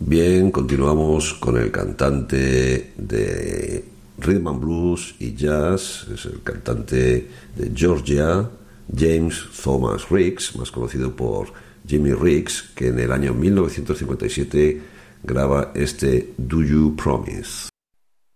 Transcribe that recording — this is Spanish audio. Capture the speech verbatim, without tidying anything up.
Bien, continuamos con el cantante de Rhythm and Blues y Jazz, es el cantante de Georgia, James Thomas Riggs, más conocido por Jimmy Riggs, que en el año mil novecientos cincuenta y siete graba este Do You Promise.